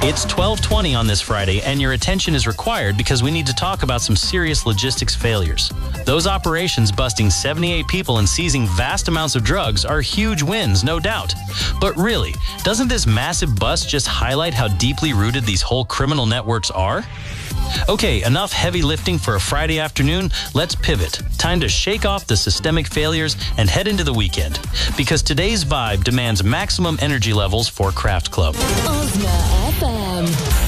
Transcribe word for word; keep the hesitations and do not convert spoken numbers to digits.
It's twelve twenty on this Friday, and your attention is required because we need to talk about some serious logistics failures. Those operations busting seventy-eight people and seizing vast amounts of drugs are huge wins, no doubt. But really, doesn't this massive bust just highlight how deeply rooted these whole criminal networks are? Okay, enough heavy lifting for a Friday afternoon. Let's pivot. Time to shake off the systemic failures and head into the weekend. Because today's vibe demands maximum energy levels for Craft Club. Ozma F M.